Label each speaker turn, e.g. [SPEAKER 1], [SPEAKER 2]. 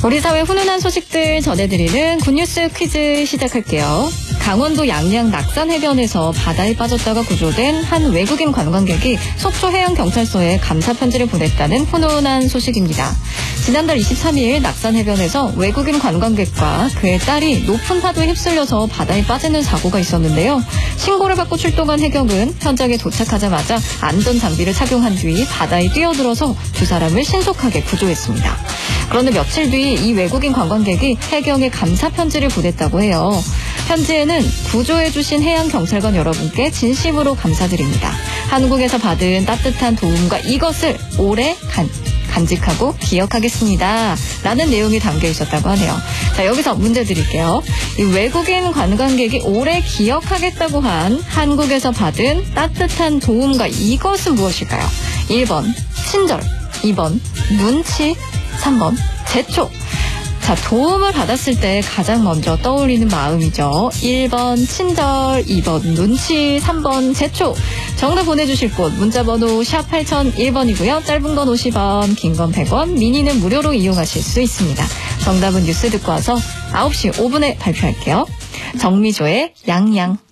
[SPEAKER 1] 우리 사회 훈훈한 소식들 전해드리는 굿뉴스 퀴즈 시작할게요. 강원도 양양 낙산해변에서 바다에 빠졌다가 구조된 한 외국인 관광객이 속초해양경찰서에 감사 편지를 보냈다는 훈훈한 소식입니다. 지난달 23일 낙산해변에서 외국인 관광객과 그의 딸이 높은 파도에 휩쓸려서 바다에 빠지는 사고가 있었는데요. 신고를 받고 출동한 해경은 현장에 도착하자마자 안전장비를 착용한 뒤 바다에 뛰어들어서 두 사람을 신속하게 구조했습니다. 그런데 며칠 뒤 이 외국인 관광객이 해경에 감사 편지를 보냈다고 해요. 편지에는 구조해주신 해양경찰관 여러분께 진심으로 감사드립니다. 한국에서 받은 따뜻한 도움과 이것을 오래 간직하고 기억하겠습니다. 라는 내용이 담겨 있었다고 하네요. 자, 여기서 문제 드릴게요. 이 외국인 관광객이 오래 기억하겠다고 한 한국에서 받은 따뜻한 도움과 이것은 무엇일까요? 1번 친절, 2번 눈치, 3번 제초. 자, 도움을 받았을 때 가장 먼저 떠올리는 마음이죠. 1번 친절, 2번 눈치, 3번 제초. 정답 보내주실 곳 문자번호 샵 8001번이고요. 짧은 건 50원, 긴 건 100원, 미니는 무료로 이용하실 수 있습니다. 정답은 뉴스 듣고 와서 9시 5분에 발표할게요. 정미조의 양양.